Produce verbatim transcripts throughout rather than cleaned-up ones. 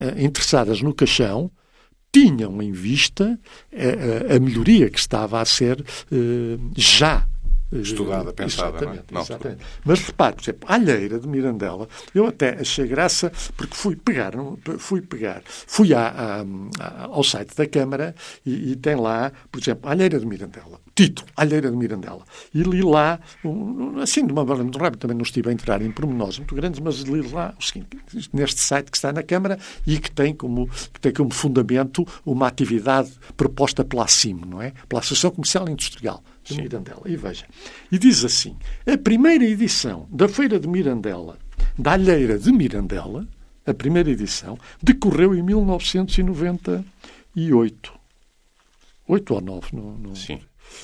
interessadas no caixão tinham em vista a, a, a melhoria que estava a ser uh, já estudada, pensada. Exatamente, não é? exatamente. Mas repare, por exemplo, a alheira de Mirandela, eu até achei graça porque fui pegar, fui pegar, fui à, à, ao site da Câmara e, e tem lá, por exemplo, a alheira de Mirandela, título, alheira de Mirandela, e li lá, um, assim de uma maneira muito rápida, também não estive a entrar em pormenores muito grandes, mas li lá o seguinte, neste site que está na Câmara e que tem como, que tem como fundamento uma atividade proposta pela A C I M, não é? Pela Associação Comercial e Industrial de Sim. Mirandela. E veja, e diz assim, a primeira edição da Feira de Mirandela, da Alheira de Mirandela, a primeira edição, decorreu em mil novecentos e noventa e oito. Oito ou nove, não, não... Sim.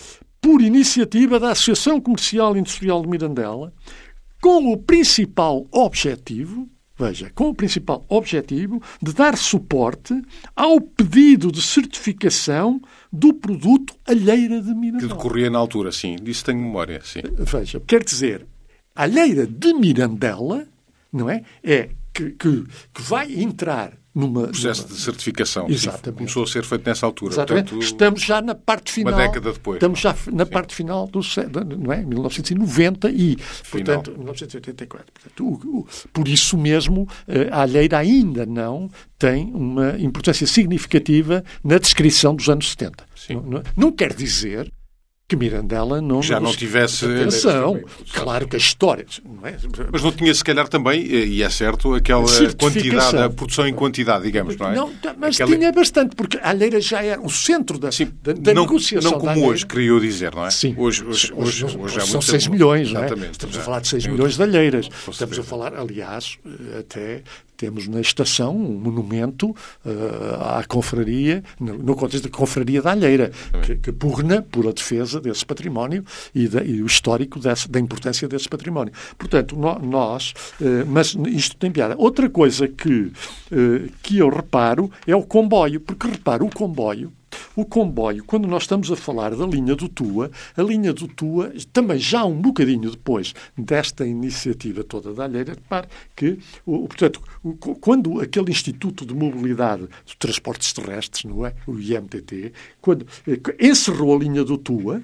Por iniciativa da Associação Comercial e Industrial de Mirandela, com o principal objetivo, veja, com o principal objetivo de dar suporte ao pedido de certificação do produto Alheira de Mirandela. Que decorria na altura, sim. Disso tenho memória, sim. Veja, quer dizer, a Alheira de Mirandela, não é? É que, que, que vai entrar numa... processo numa... de certificação. Exatamente. Começou a ser feito nessa altura. Exatamente. Portanto, estamos já na parte final. Uma década depois. Estamos já na Sim. parte final do não é? mil novecentos e noventa e, Final. portanto, mil novecentos e oitenta e quatro. Portanto, o, o, por isso mesmo, a alheira ainda não tem uma importância significativa na descrição dos anos setenta. Não, não, não quer dizer que Mirandela não... Já nos... não tivesse... Atenção, claro que a história... Não é? Mas não tinha, se calhar, também, e é certo, aquela quantidade, a produção em quantidade, digamos, não é? Não, mas aquela... tinha bastante, porque a alheira já era o centro da, Sim, da, da não, negociação. Não como hoje, queria eu dizer, não é? Sim. Hoje, hoje, hoje, hoje, hoje são seis milhões, não é? Exatamente. Estamos já. a falar de seis milhões de alheiras. Estamos saber. a falar, aliás, até... Temos na estação um monumento uh, à confraria, no, no contexto da confraria da Alheira, que, que pugna pela defesa desse património e, da, e o histórico desse, da importância desse património. Portanto, no, nós... Uh, mas isto tem piada. Outra coisa que, uh, que eu reparo é o comboio, porque, reparo, o comboio O comboio, quando nós estamos a falar da linha do Tua, a linha do Tua, também já um bocadinho depois desta iniciativa toda da Alheira, repare que, o, portanto, o, quando aquele Instituto de Mobilidade de Transportes Terrestres, não é? O I M T T, quando encerrou a linha do Tua,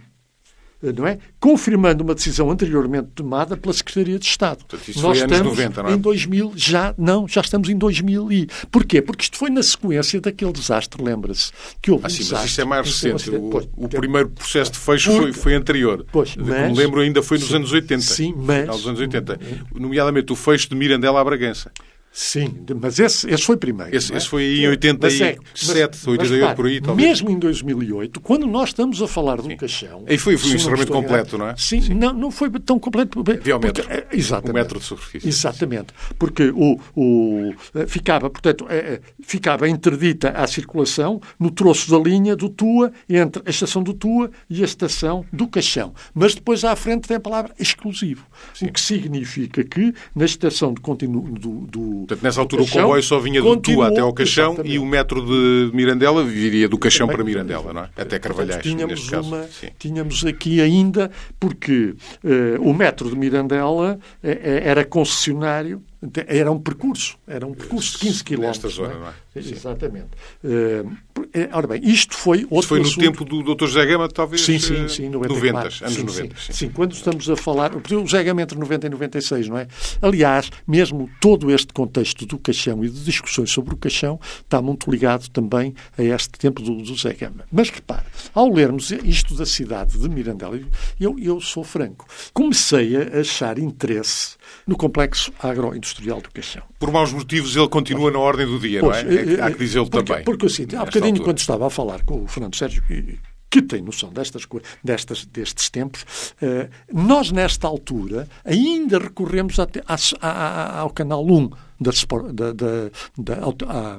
não é? Confirmando uma decisão anteriormente tomada pela Secretaria de Estado. Portanto, isso Nós foi estamos anos noventa, não é? em dois mil, já, não, já estamos em dois mil e... Porquê? Porque isto foi na sequência daquele desastre, lembra-se? Que houve ah, um sim, desastre, mas isto é mais recente. O, pois, o primeiro processo de fecho porque, foi, foi anterior. Pois, Como mas, me lembro, ainda foi nos sim, anos oitenta. Sim, mas... Final dos anos oitenta. Nomeadamente o fecho de Mirandela à Bragança. Sim, mas esse, esse foi primeiro. Esse, é? esse foi em oitenta e sete, mas, oitenta e oito, mas, por aí, talvez. Mesmo em dois mil e oito, quando nós estamos a falar do caixão... Aí foi, foi um encerramento não completo, não é? Sim, sim, Não, não foi tão completo. Havia o metro. Porque, exatamente. Um metro de superfície. Exatamente. Porque o, o, ficava, portanto, ficava interdita a circulação no troço da linha do Tua, entre a estação do Tua e a estação do Caixão. Mas depois à frente tem a palavra exclusivo. Sim. O que significa que na estação de continuo do, do Portanto, nessa altura Caixão, o comboio só vinha do Tua até ao Caixão, exatamente. E o metro de Mirandela viria do Caixão para Mirandela, não é? Até Carvalhais, Portanto, tínhamos neste caso. Uma, tínhamos aqui ainda, porque uh, o metro de Mirandela uh, era concessionário, era um percurso, era um percurso de quinze quilómetros. Nesta zona, não é? não é? Exatamente. Uh, ora bem, isto foi outro Isto foi no assunto... tempo do doutor José Gama, talvez sim, sim, sim, noventa e quatro. noventa, anos sim, noventa. Sim, sim. sim, quando estamos a falar... O José Gama entre noventa e noventa e seis, não é? Aliás, mesmo todo este contexto do Caixão e de discussões sobre o Caixão está muito ligado também a este tempo do, do José Gama. Mas repare, ao lermos isto da cidade de Mirandela, eu, eu sou franco, comecei a achar interesse no complexo agroindustrial do Caixão. Por maus motivos ele continua na ordem do dia, pois, não é? Há que dizê-lo porque, também. Porque assim, há bocadinho, altura. Quando estava a falar com o Fernando Sérgio, que tem noção destas, destas, destes tempos, uh, nós, nesta altura, ainda recorremos a, a, a, ao canal um da, da, da, da a,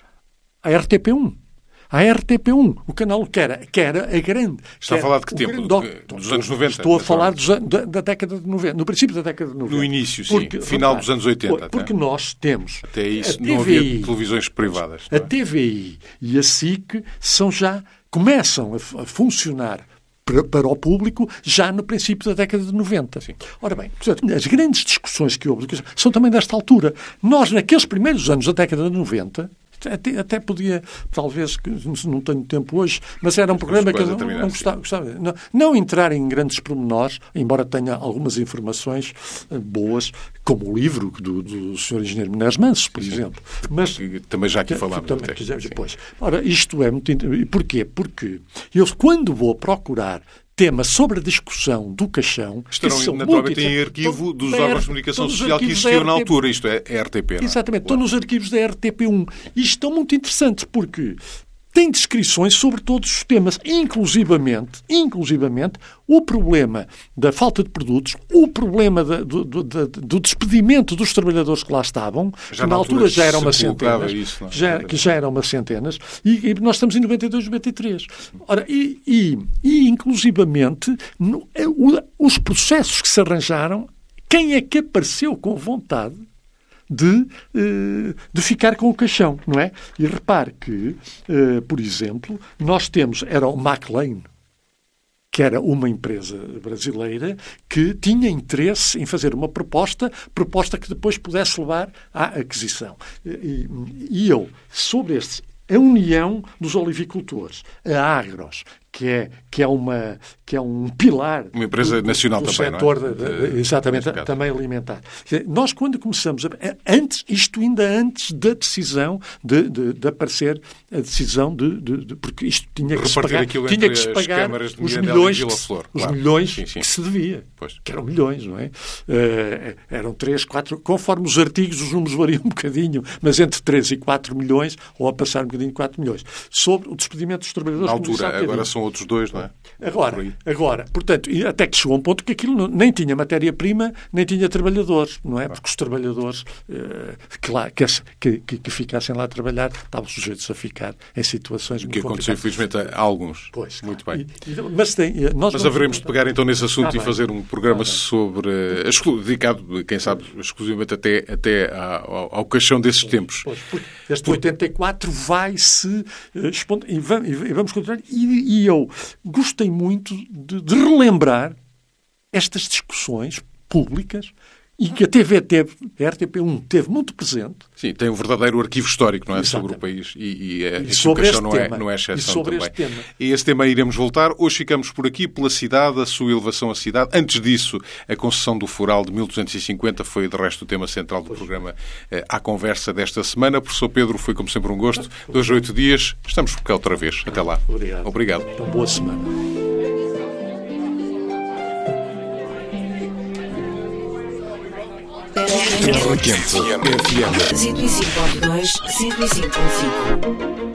a R T P um. A R T P um, o canal que era, que era a grande... Está a falar de que tempo? Grande, dos anos noventa? Estou a falar dos, da, da década de noventa, no princípio da década de noventa. No início, sim. Porque, final repare, dos anos oitenta. Porque até. nós temos... Até isso a não T V I, havia televisões privadas. A T V I e a S I C são já... começam a, a funcionar para, para o público já no princípio da década de noventa. Sim. Ora bem, portanto, as grandes discussões que houve são também desta altura. Nós, naqueles primeiros anos da década de noventa, Até, até podia, talvez, não tenho tempo hoje, mas era um programa que eu não, não gostava. gostava não, não entrar em grandes pormenores, embora tenha algumas informações boas, como o livro do, do senhor Engenheiro Menezes Manso, por Sim. exemplo. Mas, também já aqui falámos. Também quisemos depois. Ora, isto é muito... Porquê? Porque eu, quando vou procurar tema sobre a discussão do caixão... Estarão naturalmente em arquivo dos órgãos de comunicação social que existiam na altura, isto é, a R T P. Não é? Exatamente, estão nos arquivos da R T P um. E estão muito interessantes porque tem descrições sobre todos os temas, inclusivamente, inclusivamente o problema da falta de produtos, o problema da, do, do, do despedimento dos trabalhadores que lá estavam, já que na altura, altura já eram umas centenas, isso, não? Já, que já eram umas centenas, e, e nós estamos em noventa e dois, noventa e três. Ora, e, e, e inclusivamente, no, os processos que se arranjaram, quem é que apareceu com vontade De, de ficar com o caixão, não é? E repare que, por exemplo, nós temos, era o McLean, que era uma empresa brasileira que tinha interesse em fazer uma proposta, proposta que depois pudesse levar à aquisição. E, e eu, sobre este, a União dos Olivicultores, a Agros, que é, que é, uma, que é um pilar uma empresa do, nacional do também, setor não é? de, de, exatamente, de, também alimentar. Nós, quando começamos, a, antes, isto ainda antes da decisão de, de, de aparecer a decisão de, de, de porque isto tinha que se pagar, tinha que se pagar os milhões, que, Flor, os claro. milhões sim, sim. que se devia, pois. Que eram milhões, não é? Uh, eram três, quatro, conforme os artigos, os números variam um bocadinho, mas entre três e quatro milhões, ou a passar um bocadinho de quatro milhões, sobre o despedimento dos trabalhadores. Na altura, agora são outros dois, não é? Agora, agora, portanto, até que chegou a um ponto que aquilo não, nem tinha matéria-prima, nem tinha trabalhadores, não é? Porque os trabalhadores uh, que, lá, que, que, que ficassem lá a trabalhar estavam sujeitos a ficar em situações muito complicadas. O que aconteceu, infelizmente, a alguns. Pois. Muito bem. E, e, mas tem, nós mas haveremos de pegar então nesse assunto ah, e fazer um programa ah, sobre, uh, dedicado, quem sabe, exclusivamente até, até ao, ao caixão desses pois, tempos. Pois, este Por... oitenta e quatro vai-se uh, expondo, e vamos, e vamos continuar. E, e eu gostei muito de, de relembrar estas discussões públicas e que a T V teve, a R T P um teve muito presente. Sim, tem um verdadeiro arquivo histórico, não é? Exatamente. Sobre o país e, e, e, e sobre este não tema. É, não é exceção e sobre também. Este tema. E esse tema iremos voltar. Hoje ficamos por aqui pela cidade, a sua elevação à cidade. Antes disso, a concessão do Foral de mil duzentos e cinquenta foi, de resto, o tema central do pois. programa eh, à conversa desta semana. Professor Pedro, foi como sempre um gosto. Dois, oito dias. Estamos por cá outra vez. Até lá. Obrigado. Obrigado. Então, boa semana. Terra Quente F M cento e cinco ponto dois, cento e cinco ponto cinco.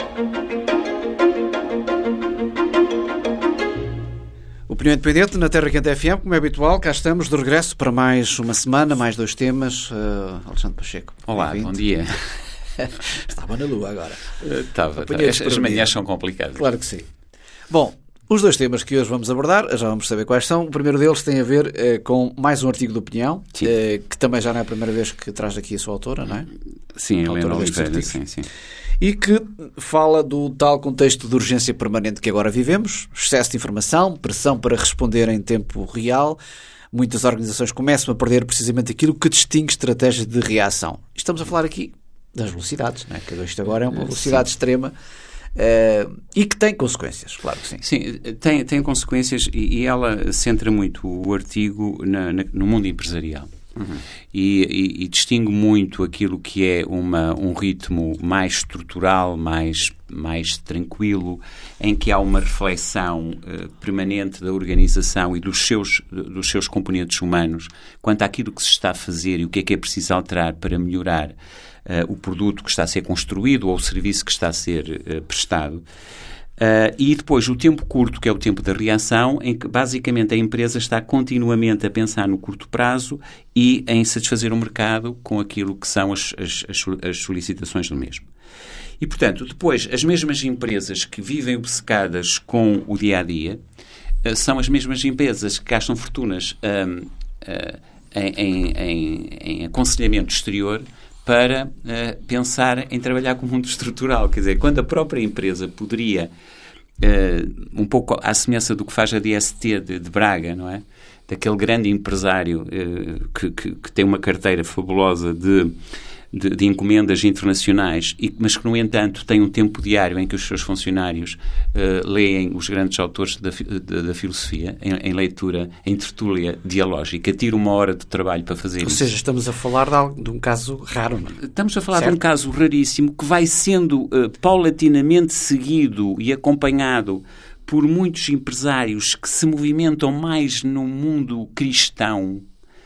Opinião Independente na Terra Quente F M, como é habitual, cá estamos de regresso para mais uma semana, mais dois temas. Uh, Alexandre Pacheco. Olá, bom dia. Estava na lua agora. Uh, estava, estava. As, as manhãs são complicadas. Claro que sim. Bom, os dois temas que hoje vamos abordar, já vamos saber quais são. O primeiro deles tem a ver eh, com mais um artigo de opinião, eh, que também já não é a primeira vez que traz aqui a sua autora, não é? Sim, Helena Oliveira, sim, sim. E que fala do tal contexto de urgência permanente que agora vivemos, excesso de informação, pressão para responder em tempo real. Muitas organizações começam a perder precisamente aquilo que distingue estratégias de reação. Estamos a falar aqui das velocidades, não é? Que isto agora é uma velocidade sim. extrema. Uh, e que tem consequências, claro que sim. Sim, tem, tem consequências e, e ela centra muito o artigo na, na, no mundo empresarial. Uhum. E, e, e distingue muito aquilo que é uma, um ritmo mais estrutural, mais, mais tranquilo, em que há uma reflexão uh, permanente da organização e dos seus, dos seus componentes humanos quanto àquilo que se está a fazer e o que é que é preciso alterar para melhorar Uh, o produto que está a ser construído ou o serviço que está a ser uh, prestado. Uh, e depois o tempo curto, que é o tempo da reação, em que basicamente a empresa está continuamente a pensar no curto prazo e em satisfazer o mercado com aquilo que são as, as, as solicitações do mesmo. E, portanto, depois as mesmas empresas que vivem obcecadas com o dia-a-dia uh, são as mesmas empresas que gastam fortunas um, uh, em, em, em, em aconselhamento exterior para uh, pensar em trabalhar com o mundo estrutural. Quer dizer, quando a própria empresa poderia um pouco à semelhança do que faz a D S T de, de Braga, não é? Daquele grande empresário uh, que, que, que tem uma carteira fabulosa de, de, de encomendas internacionais, e, mas que, no entanto, tem um tempo diário em que os seus funcionários uh, leem os grandes autores da, da, da filosofia, em, em leitura, em tertúlia dialógica, tira uma hora de trabalho para fazer Ou isso. Ou seja, estamos a falar de, algo, de um caso raro, não é? Estamos a falar Certo. de um caso raríssimo que vai sendo uh, paulatinamente seguido e acompanhado por muitos empresários que se movimentam mais no mundo cristão,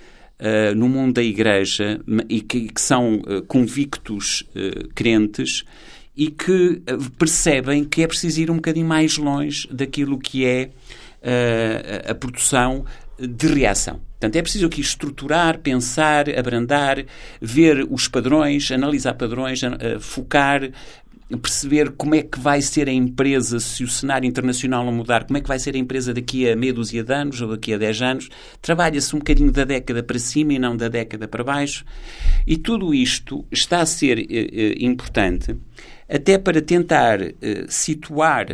uh, no mundo da igreja, e que, que são uh, convictos uh, crentes, e que uh, percebem que é preciso ir um bocadinho mais longe daquilo que é uh, a produção de reação. Portanto, é preciso aqui estruturar, pensar, abrandar, ver os padrões, analisar padrões, uh, focar, perceber como é que vai ser a empresa se o cenário internacional não mudar, como é que vai ser a empresa daqui a meia dúzia de anos ou daqui a dez anos. Trabalha-se um bocadinho da década para cima e não da década para baixo. E tudo isto está a ser eh, importante até para tentar eh, situar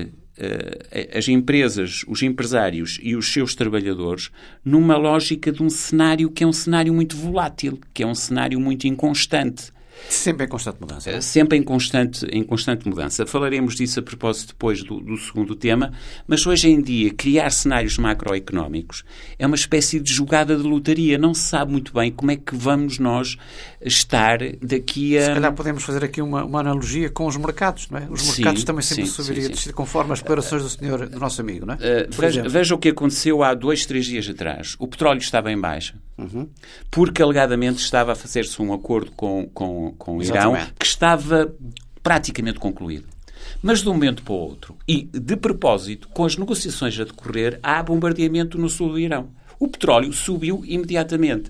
eh, as empresas, os empresários e os seus trabalhadores numa lógica de um cenário que é um cenário muito volátil, que é um cenário muito inconstante. Sempre em constante mudança. Não é? Sempre em constante, em constante mudança. Falaremos disso a propósito depois do, do segundo tema, mas hoje em dia criar cenários macroeconómicos é uma espécie de jogada de lotaria. Não se sabe muito bem como é que vamos nós estar daqui a... Se calhar podemos fazer aqui uma, uma analogia com os mercados, não é? Os mercados sim, também sempre subiriam e descer conforme as declarações do senhor, do nosso amigo, não é? Uh, veja, veja o que aconteceu há dois, três dias atrás. O petróleo estava em baixa, uhum. porque alegadamente estava a fazer-se um acordo com, com, com o Irão, Exatamente. que estava praticamente concluído. Mas de um momento para o outro, e de propósito, com as negociações a decorrer, há bombardeamento no sul do Irão. O petróleo subiu imediatamente.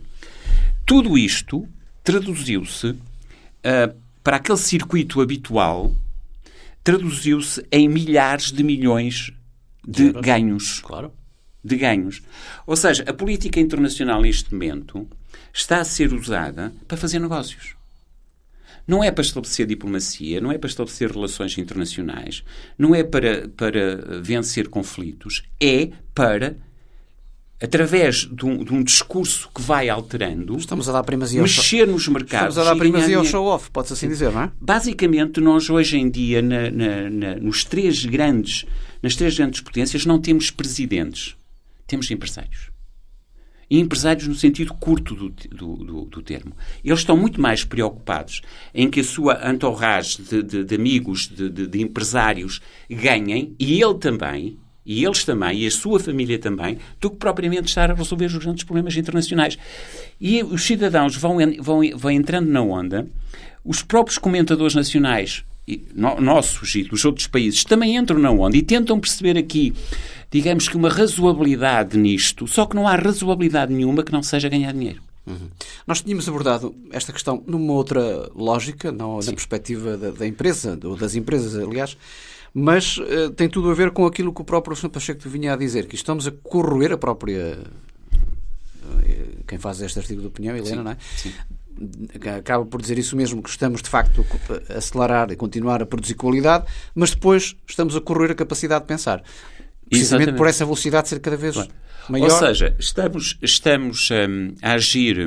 Tudo isto traduziu-se uh, para aquele circuito habitual, traduziu-se em milhares de milhões de Euros. ganhos. Claro. De ganhos. Ou seja, a política internacional neste momento está a ser usada para fazer negócios. Não é para estabelecer diplomacia, não é para estabelecer relações internacionais, não é para, para vencer conflitos, é para, através de um, de um discurso que vai alterando, estamos a dar primazia ao mexer nos mercados. Estamos a dar primazia ao show-off, pode-se assim dizer, não é? Basicamente, nós hoje em dia, na, na, na, nos três grandes, nas três grandes potências, não temos presidentes, temos empresários. E empresários no sentido curto do, do, do, do termo. Eles estão muito mais preocupados em que a sua entourage de, de, de amigos, de, de, de empresários ganhem, e ele também, e eles também, e a sua família também, do que propriamente estar a resolver os grandes problemas internacionais. E os cidadãos vão, vão, vão entrando na onda, os próprios comentadores nacionais, e, no, nossos e dos outros países, também entram na onda e tentam perceber aqui, digamos que uma razoabilidade nisto, só que não há razoabilidade nenhuma que não seja ganhar dinheiro. Uhum. Nós tínhamos abordado esta questão numa outra lógica, não na perspectiva da, da empresa, ou das empresas, aliás, mas uh, tem tudo a ver com aquilo que o próprio senhor Pacheco vinha a dizer, que estamos a corroer a própria... Uh, quem faz este artigo de opinião, Helena, Sim. não é? Sim. Acaba por dizer isso mesmo, que estamos de facto a acelerar e continuar a produzir qualidade, mas depois estamos a corroer a capacidade de pensar. Precisamente Exatamente. por essa velocidade ser cada vez claro. maior. Ou seja, estamos, estamos um, a agir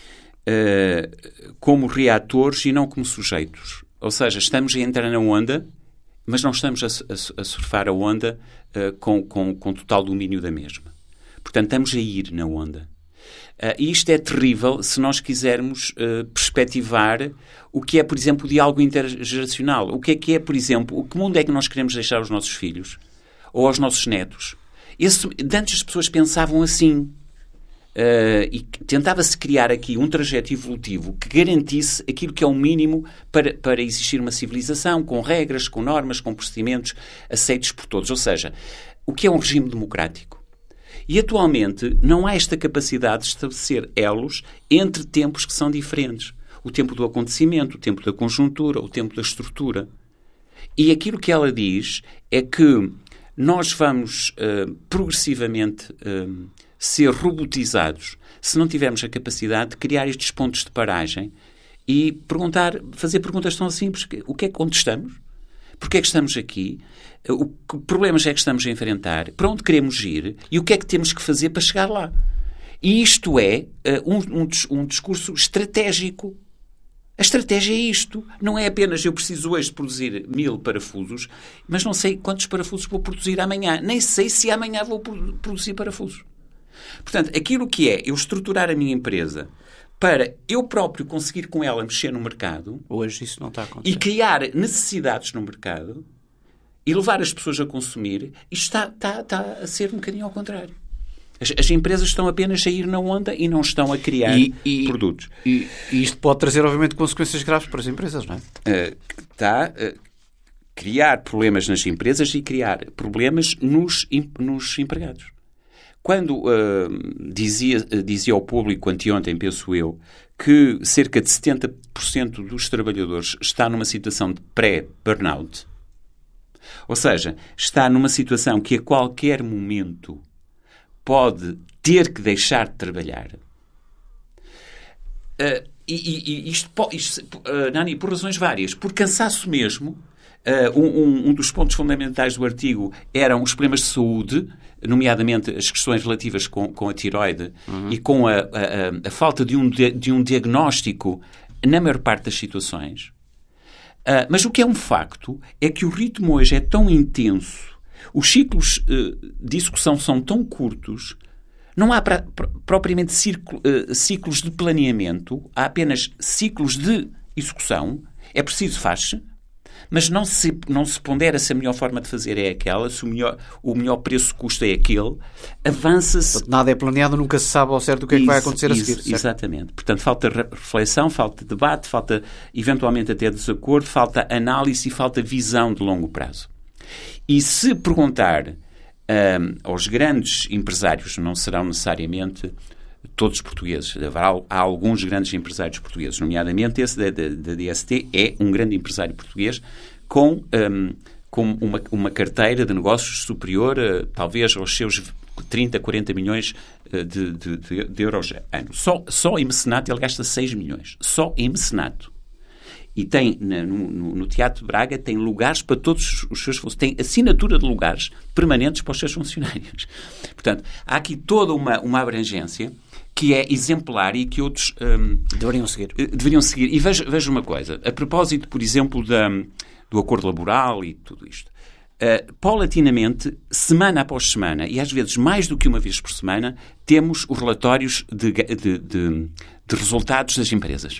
uh, como reatores e não como sujeitos. Ou seja, estamos a entrar na onda, mas não estamos a, a, a surfar a onda uh, com, com, com total domínio da mesma. Portanto, estamos a ir na onda. Uh, e isto é terrível se nós quisermos uh, perspectivar o que é, por exemplo, o diálogo intergeracional. O que é que é, por exemplo, o que mundo é que nós queremos deixar aos nossos filhos? Ou aos nossos netos? Esse, antes as pessoas pensavam assim. Uh, e tentava-se criar aqui um trajeto evolutivo que garantisse aquilo que é o mínimo para, para existir uma civilização, com regras, com normas, com procedimentos aceitos por todos. Ou seja, o que é um regime democrático? E atualmente não há esta capacidade de estabelecer elos entre tempos que são diferentes. O tempo do acontecimento, o tempo da conjuntura, o tempo da estrutura. E aquilo que ela diz é que nós vamos uh, progressivamente uh, ser robotizados se não tivermos a capacidade de criar estes pontos de paragem e perguntar, fazer perguntas tão simples. O que é que onde estamos? Porque é que estamos aqui? O que problemas é que estamos a enfrentar? Para onde queremos ir? E o que é que temos que fazer para chegar lá? E isto é uh, um, um, um discurso estratégico. A estratégia é isto. Não é apenas eu preciso hoje de produzir mil parafusos, mas não sei quantos parafusos vou produzir amanhã. Nem sei se amanhã vou produzir parafusos. Portanto, aquilo que é eu estruturar a minha empresa para eu próprio conseguir com ela mexer no mercado... Hoje isso não está a acontecer. E criar necessidades no mercado e levar as pessoas a consumir, isto está, está, está a ser um bocadinho ao contrário. As, as empresas estão apenas a ir na onda e não estão a criar e, e, produtos. E, e isto pode trazer, obviamente, consequências graves para as empresas, não é? Uh, está a uh, criar problemas nas empresas e criar problemas nos, nos empregados. Quando uh, dizia, uh, dizia ao público anteontem, penso eu, que cerca de setenta por cento dos trabalhadores está numa situação de pré-burnout, ou seja, está numa situação que a qualquer momento pode ter que deixar de trabalhar. Uh, e, e, e isto, isto uh, Nani, por razões várias. Por cansaço mesmo, uh, um, um dos pontos fundamentais do artigo eram os problemas de saúde, nomeadamente as questões relativas com, com a tiroide uhum. e com a, a, a falta de um, de um diagnóstico na maior parte das situações. Uh, mas o que é um facto é que o ritmo hoje é tão intenso, os ciclos uh, de execução são tão curtos, não há pra, pra, propriamente círculo, uh, ciclos de planeamento, há apenas ciclos de execução. É preciso faz-se, mas não se, não se pondera se a melhor forma de fazer é aquela, se o melhor, o melhor preço-custo é aquele, avança-se... Nada é planeado, nunca se sabe ao certo o que é que vai acontecer a seguir. Certo? Exatamente. Portanto, falta reflexão, falta debate, falta eventualmente até desacordo, falta análise e falta visão de longo prazo. E se perguntar um, aos grandes empresários, não serão necessariamente todos portugueses, há, há alguns grandes empresários portugueses, nomeadamente esse da, da, da D S T é um grande empresário português com, um, com uma, uma carteira de negócios superior a, talvez aos seus trinta, quarenta milhões de, de, de, de euros ano. Só, só em mecenato ele gasta seis milhões. Só em mecenato. E tem, no, no, no Teatro de Braga, tem lugares para todos os seus funcionários. Tem assinatura de lugares permanentes para os seus funcionários. Portanto, há aqui toda uma, uma abrangência que é exemplar e que outros... Um, deveriam seguir. Deveriam seguir. E veja, veja uma coisa. A propósito, por exemplo, da, do acordo laboral e tudo isto. Uh, paulatinamente, semana após semana, e às vezes mais do que uma vez por semana, temos os relatórios de, de, de, de resultados das empresas.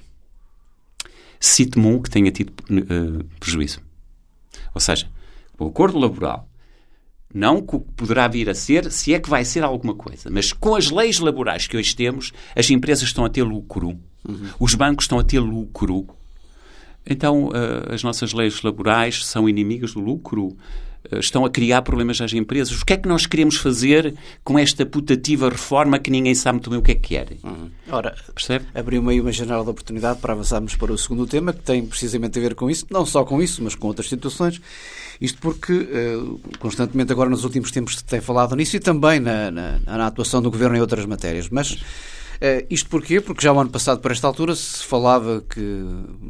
Cite-me um que tenha tido uh, prejuízo. Ou seja, o acordo laboral não poderá vir a ser, se é que vai ser alguma coisa, mas com as leis laborais que hoje temos, as empresas estão a ter lucro, uhum. os bancos estão a ter lucro. Então, uh, as nossas leis laborais são inimigas do lucro, uh, estão a criar problemas às empresas. O que é que nós queremos fazer com esta putativa reforma que ninguém sabe muito bem o que é que quer? Uhum. Ora, percebe? Abriu-me aí uma janela de oportunidade para avançarmos para o segundo tema, que tem precisamente a ver com isso, não só com isso, mas com outras situações. Isto porque, uh, constantemente agora nos últimos tempos se tem falado nisso e também na, na, na atuação do Governo em outras matérias. Mas uh, isto porquê? Porque já o ano passado, por esta altura, se falava que...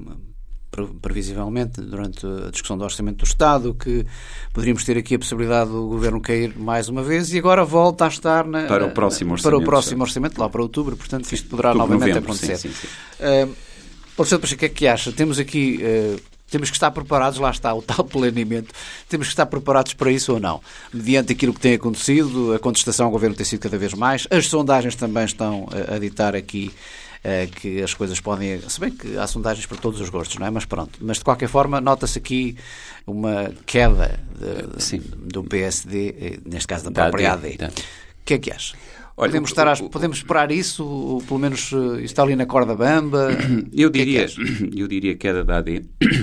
previsivelmente, durante a discussão do Orçamento do Estado, que poderíamos ter aqui a possibilidade do Governo cair mais uma vez e agora volta a estar na, para o próximo orçamento, para o próximo orçamento lá para outubro, portanto isto poderá outubro, novamente novembro, acontecer. Sim, sim, sim. Uh, Alexandre Pacheco, o que é que acha? Temos aqui, uh, temos que estar preparados, lá está o tal planeamento, temos que estar preparados para isso ou não? Mediante aquilo que tem acontecido, a contestação ao Governo tem sido cada vez mais, as sondagens também estão a, a ditar aqui que as coisas podem... Se bem que há sondagens para todos os gostos, não é? Mas pronto. Mas, de qualquer forma, nota-se aqui uma queda de, do P S D, neste caso da própria A D. O que é que acha? Olha, podemos, estar às, podemos esperar isso? Ou, pelo menos está ali na corda bamba? Eu diria, que é que eu diria queda da A D.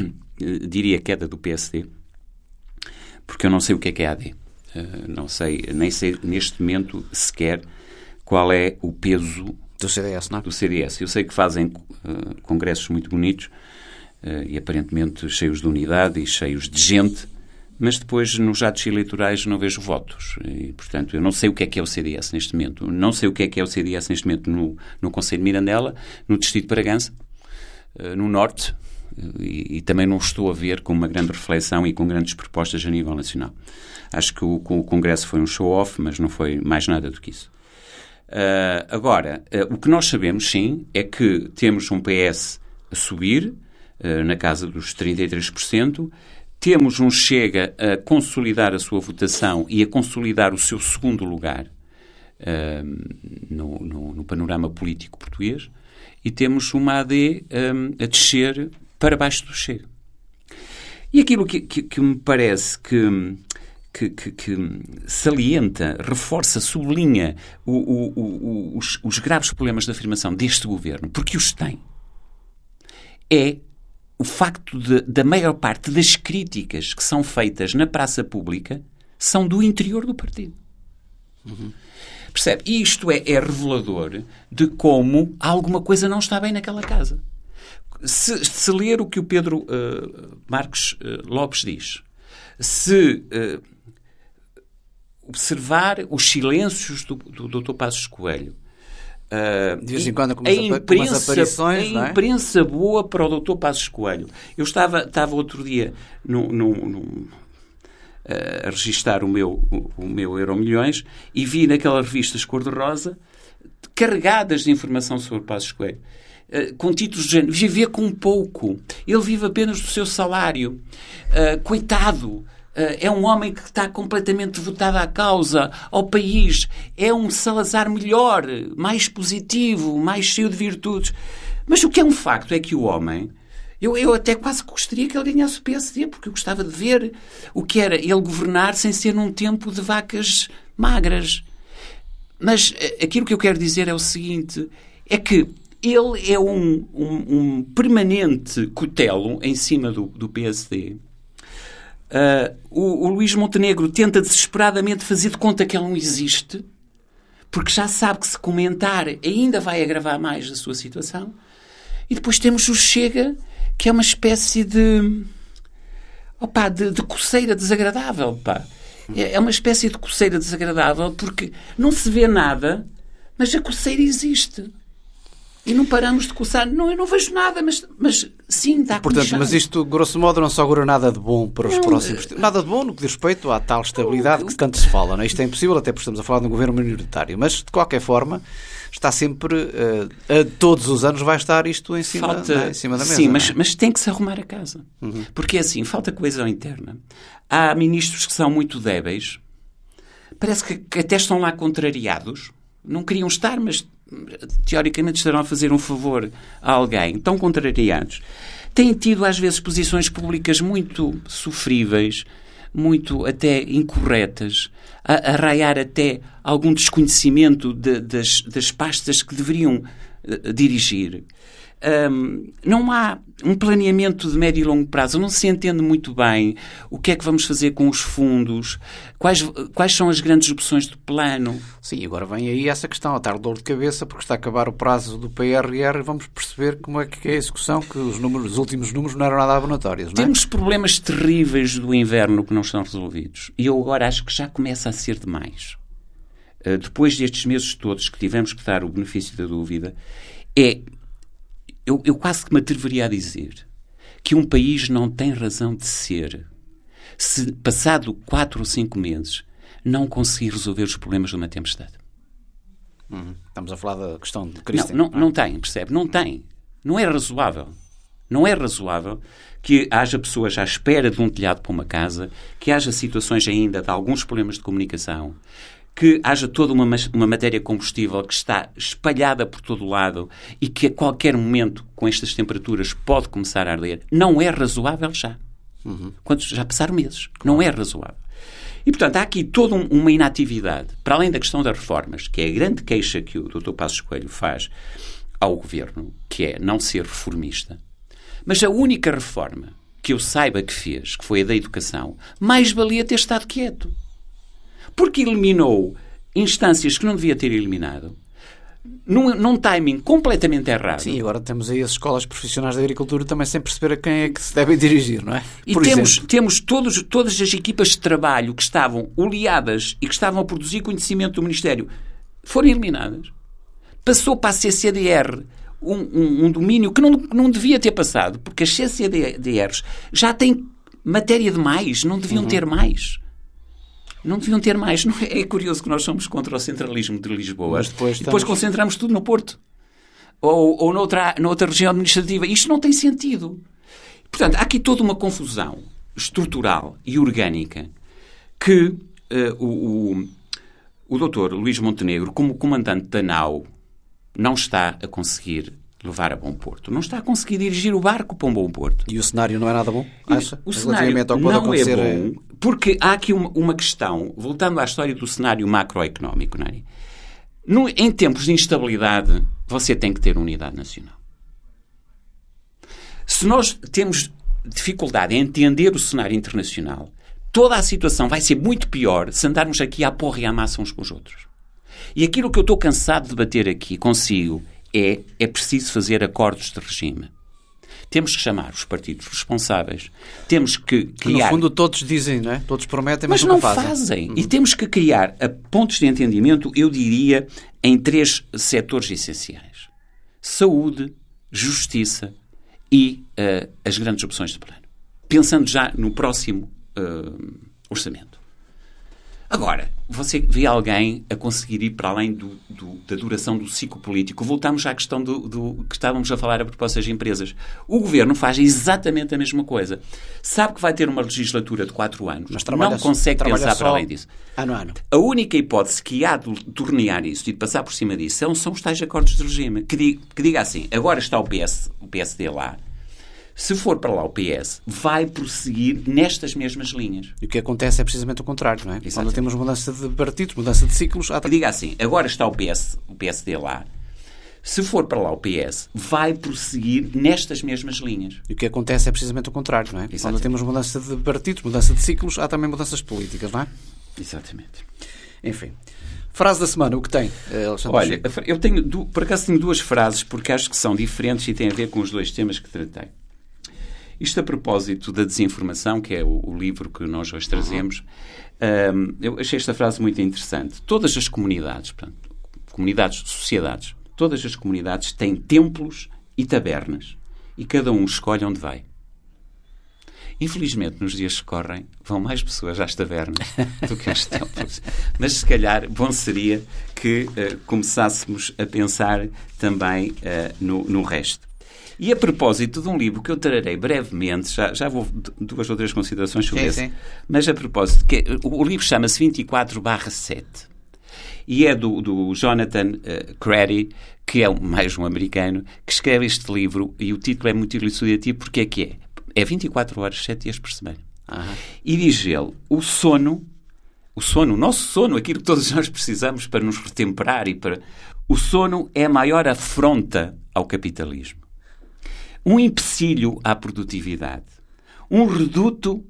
Diria queda do P S D. Porque eu não sei o que é que é A D. Não sei, nem sei neste momento sequer qual é o peso do C D S, não é? Do C D S. Eu sei que fazem uh, congressos muito bonitos uh, e aparentemente cheios de unidade e cheios de gente, mas depois nos atos eleitorais não vejo votos. E, portanto, eu não sei o que é que é o C D S neste momento. Não sei o que é que é o C D S neste momento no, no Conselho de Mirandela, no Distrito de Bragança, uh, no Norte, e, e também não estou a ver com uma grande reflexão e com grandes propostas a nível nacional. Acho que o, o Congresso foi um show-off, mas não foi mais nada do que isso. Uh, agora, uh, o que nós sabemos, sim, é que temos um P S a subir, uh, na casa dos trinta e três por cento, temos um Chega a consolidar a sua votação e a consolidar o seu segundo lugar uh, no, no, no panorama político português, e temos uma A D um, a descer para baixo do Chega. E aquilo que, que, que me parece que, que, que, que salienta, reforça, sublinha o, o, o, os, os graves problemas de afirmação deste governo, porque os tem, é o facto de, da maior parte das críticas que são feitas na praça pública são do interior do partido. Uhum. Percebe? E isto é, é revelador de como alguma coisa não está bem naquela casa. Se, se ler o que o Pedro uh, Marques uh, Lopes diz, se uh, observar os silêncios do, do doutor Passos Coelho, uh, de vez em quando, como a, as, imprensa, como as aparições, a não é? imprensa boa para o doutor Passos Coelho. Eu estava, estava outro dia no... no, no a registar o meu, o, o meu Euromilhões e vi naquelas revistas cor-de-rosa carregadas de informação sobre Passos Coelho, uh, com títulos de género: viver com pouco, ele vive apenas do seu salário, uh, coitado, uh, é um homem que está completamente devotado à causa, ao país, é um Salazar melhor, mais positivo, mais cheio de virtudes. Mas o que é um facto é que o homem... Eu, eu até quase gostaria que ele ganhasse o P S D, porque eu gostava de ver o que era ele governar sem ser num tempo de vacas magras. Mas aquilo que eu quero dizer é o seguinte, é que ele é um, um, um permanente cutelo em cima do, do P S D. Uh, o, o Luís Montenegro tenta desesperadamente fazer de conta que ele não existe, porque já sabe que se comentar ainda vai agravar mais a sua situação. E depois temos o Chega, que é uma espécie de, opa, de, de coceira desagradável. Pá. É uma espécie de coceira desagradável porque não se vê nada, mas a coceira existe. E não paramos de coçar. Não, eu não vejo nada, mas, mas sim, dá Portanto, comichão. mas isto, grosso modo, não se augura nada de bom para os não, próximos tempos. Nada de bom no que diz respeito à tal estabilidade que tanto se fala. Não é? Isto é impossível, até porque estamos a falar de um governo minoritário. Mas, de qualquer forma, está sempre, uh, a todos os anos vai estar isto em cima, falta, né? em cima da mesa. Sim, mas, é? mas tem que se arrumar a casa. Uhum. Porque, assim, falta coesão interna. Há ministros que são muito débeis. Parece que, que até estão lá contrariados. Não queriam estar, mas teoricamente estarão a fazer um favor a alguém. Estão contrariados. Têm tido, às vezes, posições públicas muito sofríveis, muito até incorretas, a, a raiar até algum desconhecimento de, das, das pastas que deveriam uh, dirigir. Um, não há um planeamento de médio e longo prazo, não se entende muito bem o que é que vamos fazer com os fundos, quais, quais são as grandes opções do plano. Sim, agora vem aí essa questão, a dar dor de cabeça, porque está a acabar o prazo do P R R e vamos perceber como é que é a execução, que os, números, os últimos números não eram nada abonatórios. Não é? Temos problemas terríveis do inverno que não estão resolvidos e eu agora acho que já começa a ser demais. Uh, depois destes meses todos que tivemos que dar o benefício da dúvida, é... Eu, eu quase que me atreveria a dizer que um país não tem razão de ser se, passado quatro ou cinco meses, não conseguir resolver os problemas de uma tempestade. Uhum. Estamos a falar da questão de Cristo. Não, não, não tem, percebe? Não tem. Não é razoável. Não é razoável que haja pessoas à espera de um telhado para uma casa, que haja situações ainda de alguns problemas de comunicação, que haja toda uma, uma matéria combustível que está espalhada por todo o lado e que a qualquer momento, com estas temperaturas, pode começar a arder. Não é razoável já. Uhum. Quando já passaram meses. Não é razoável. E, portanto, há aqui toda um, uma inatividade, para além da questão das reformas, que é a grande queixa que o doutor Passos Coelho faz ao governo, que é não ser reformista. Mas a única reforma que eu saiba que fez, que foi a da educação, mais valia ter estado quieto. Porque eliminou instâncias que não devia ter eliminado, num, num timing completamente errado. Sim, agora temos aí as escolas profissionais de agricultura também sem perceber a quem é que se devem dirigir, não é? E Por temos, temos todos, todas as equipas de trabalho que estavam oleadas e que estavam a produzir conhecimento do Ministério foram eliminadas. Passou para a C C D R um, um, um domínio que não, não devia ter passado, porque as C C D Rs já têm matéria demais, não deviam uhum. ter mais. Não deviam ter mais. Não é, é curioso que nós somos contra o centralismo de Lisboa. Mas depois, e depois estamos... concentramos tudo no Porto. Ou, ou noutra, noutra região administrativa. Isto não tem sentido. Portanto, há aqui toda uma confusão estrutural e orgânica que uh, o, o, o doutor Luís Montenegro, como comandante da nau, não está a conseguir levar a bom porto. Não está a conseguir dirigir o barco para um bom porto. E o cenário não é nada bom? Acha? O cenário não é bom, porque há aqui uma, uma questão, voltando à história do cenário macroeconómico, não é? No, em tempos de instabilidade, você tem que ter unidade nacional. Se nós temos dificuldade em entender o cenário internacional, toda a situação vai ser muito pior se andarmos aqui à porra e à massa uns com os outros. E aquilo que eu estou cansado de debater aqui consigo é, é preciso fazer acordos de regime. Temos que chamar os partidos responsáveis, temos que criar... No fundo todos dizem, não é? Todos prometem, mas, mas nunca não fazem. fazem. Uhum. E temos que criar a pontos de entendimento, eu diria, em três setores essenciais. Saúde, justiça e uh, as grandes opções de plano. Pensando já no próximo uh, orçamento. Agora, você vê alguém a conseguir ir para além do, do, da duração do ciclo político. Voltamos já à questão do, do que estávamos a falar a propósito das empresas. O Governo faz exatamente a mesma coisa. Sabe que vai ter uma legislatura de quatro anos. Mas não consegue pensar para além disso. Ano a ano. A única hipótese que há de tornear isso e de passar por cima disso são, são os tais acordos de regime. Que diga, que diga assim, agora está o, P S, o P S D lá. Se for para lá o P S, vai prosseguir nestas mesmas linhas. E o que acontece é precisamente o contrário, não é? Exatamente. Quando temos mudança de partidos, mudança de ciclos... Há... Diga assim, agora está o, P S, o P S D lá. Se for para lá o P S, vai prosseguir nestas mesmas linhas. E o que acontece é precisamente o contrário, não é? Exatamente. Quando temos mudança de partidos, mudança de ciclos, há também mudanças políticas, não é? Exatamente. Enfim. Frase da semana, o que tem, Alexandre? Olha, eu tenho, por acaso tenho duas frases, porque acho que são diferentes e têm a ver com os dois temas que tratei. Isto a propósito da desinformação, que é o, o livro que nós hoje trazemos, uhum. um, eu achei esta frase muito interessante. Todas as comunidades, portanto, comunidades, sociedades, todas as comunidades têm templos e tabernas e cada um escolhe onde vai. Infelizmente, nos dias que correm, vão mais pessoas às tabernas do que aos templos. Mas, se calhar, bom seria que uh, começássemos a pensar também uh, no, no resto. E a propósito de um livro que eu trarei brevemente, já, já vou duas ou três considerações sobre esse, mas a propósito, que o livro chama-se vinte e quatro barra sete e é do, do Jonathan uh, Crary, que é um, mais um americano, que escreve este livro e o título é muito elucidativo porque é que é. É vinte e quatro horas, sete dias por semana. Uhum. E diz ele, o sono, o sono, o nosso sono, aquilo que todos nós precisamos para nos retemperar e para... O sono é a maior afronta ao capitalismo. Um empecilho à produtividade. Um reduto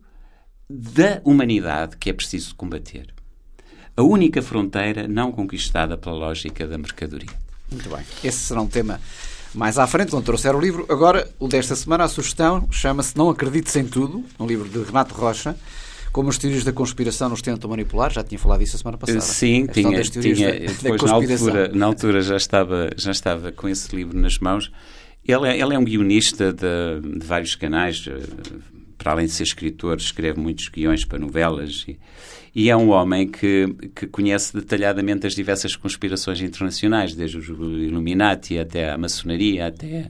da humanidade que é preciso combater. A única fronteira não conquistada pela lógica da mercadoria. Muito bem. Esse será um tema mais à frente, quando trouxer o livro. Agora, o desta semana, a sugestão chama-se Não Acredites em Tudo, um livro de Renato Rocha, como as teorias da conspiração nos tentam manipular. Já tinha falado disso a semana passada. Sim, tinha, tinha da, depois da na, altura, na altura já estava, já estava com esse livro nas mãos. Ele é, ele é um guionista de, de vários canais, para além de ser escritor, escreve muitos guiões para novelas e, e é um homem que, que conhece detalhadamente as diversas conspirações internacionais, desde os Illuminati até a maçonaria, até,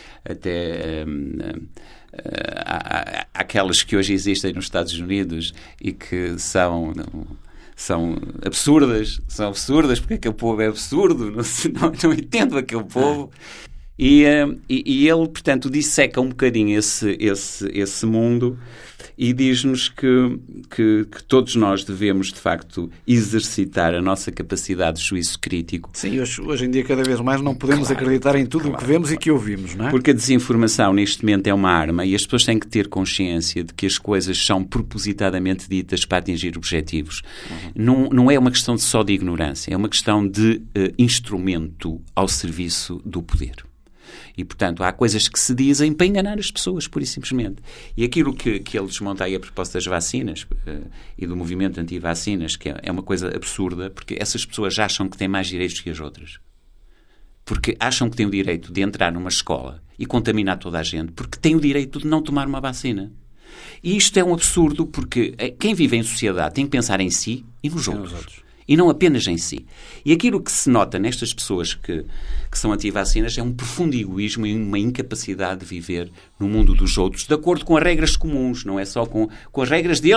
até um, a, a, aquelas que hoje existem nos Estados Unidos e que são... são absurdas, são absurdas, porque aquele povo é absurdo, não, não, não entendo aquele povo. E, e, e ele, portanto, disseca um bocadinho esse, esse, esse mundo e diz-nos que, que, que todos nós devemos, de facto, exercitar a nossa capacidade de juízo crítico. Sim, hoje, hoje em dia, cada vez mais, não podemos claro, acreditar em tudo claro, o que vemos claro. e que ouvimos, não é? Porque a desinformação, neste momento, é uma arma e as pessoas têm que ter consciência de que as coisas são propositadamente ditas para atingir objetivos. Uhum. Não, não é uma questão de só de ignorância, é uma questão de uh, instrumento ao serviço do poder. E, portanto, há coisas que se dizem para enganar as pessoas, pura e simplesmente. E aquilo que, que ele desmonta aí a propósito das vacinas uh, e do movimento anti-vacinas, que é, é uma coisa absurda, porque essas pessoas acham que têm mais direitos que as outras. porque acham que têm o direito de entrar numa escola e contaminar toda a gente, porque têm o direito de não tomar uma vacina. E isto é um absurdo, porque quem vive em sociedade tem que pensar em si e nos outros. Nos outros. E não apenas em si. E aquilo que se nota nestas pessoas que, que são anti-vacinas é um profundo egoísmo e uma incapacidade de viver no mundo dos outros, de acordo com as regras comuns, não é só com, com as regras deles.